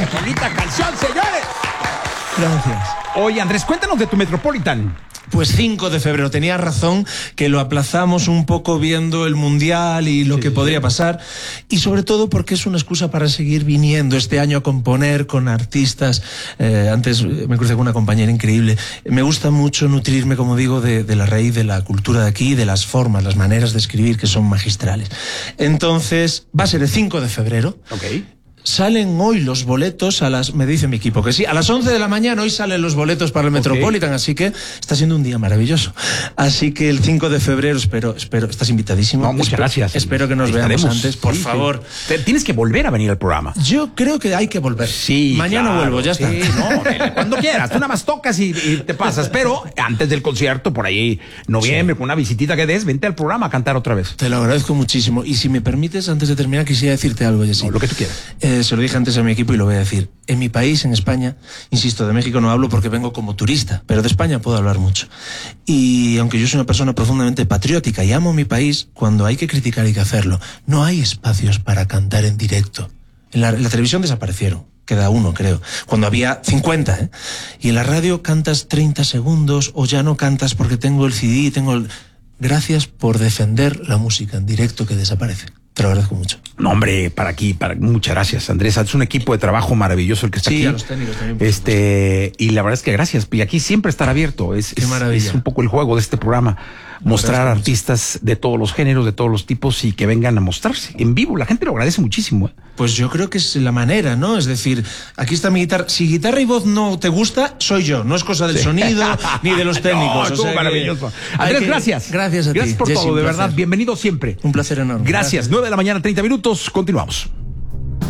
¡Qué bonita canción, señores! Gracias. Oye, Andrés, cuéntanos de tu Metropolitan. Pues 5 de febrero, tenía razón que lo aplazamos un poco viendo el Mundial y lo que podría pasar, y sobre todo porque es una excusa para seguir viniendo este año a componer con artistas. Antes me crucé con una compañera increíble. Me gusta mucho nutrirme, como digo, de la raíz de la cultura de aquí, de las formas, las maneras de escribir que son magistrales. Entonces, va a ser el 5 de febrero. Ok. Salen hoy los boletos me dice mi equipo que sí, a las 11 de la mañana hoy salen los boletos para el Metropolitan, así que está siendo un día maravilloso. Así que el 5 de febrero espero, estás invitadísimo. No, muchas gracias. Espero que nos veamos antes, por favor. Tienes que volver a venir al programa. Yo creo que hay que volver. Sí, mañana claro, vuelvo, ya está. No, cuando quieras, tú nada más tocas y te pasas, pero antes del concierto, por ahí, noviembre, con una visitita que des, vente al programa a cantar otra vez. Te lo agradezco muchísimo. Y si me permites, antes de terminar, quisiera decirte algo, Jessy. No, lo que tú quieras. Se lo dije antes a mi equipo y lo voy a decir. En mi país, en España, insisto, de México no hablo porque vengo como turista, pero de España puedo hablar mucho. Y aunque yo soy una persona profundamente patriótica y amo mi país, cuando hay que criticar hay que hacerlo. No hay espacios para cantar en directo. En la televisión desaparecieron. Queda uno, creo. Cuando había 50, ¿eh? Y en la radio cantas 30 segundos o ya no cantas porque tengo el CD, Gracias por defender la música en directo que desaparece. Te lo agradezco mucho. No, hombre, muchas gracias, Andrés. Es un equipo de trabajo maravilloso el que está aquí. Sí, a los técnicos también. Y la verdad es que gracias. Y aquí siempre estar abierto. Qué maravilla. Es un poco el juego de este programa. Mostrar artistas de todos los géneros, de todos los tipos y que vengan a mostrarse en vivo. La gente lo agradece muchísimo, ¿eh? Pues yo creo que es la manera, ¿no? Es decir, aquí está mi guitarra. Si guitarra y voz no te gusta, soy yo. No es cosa del sonido ni de los técnicos. No, estuvo maravilloso. Andrés, gracias. Gracias a ti. Gracias por todo, de verdad. Bienvenido siempre. Un placer enorme. Gracias. 9 de la mañana, 30 minutos. Continuamos.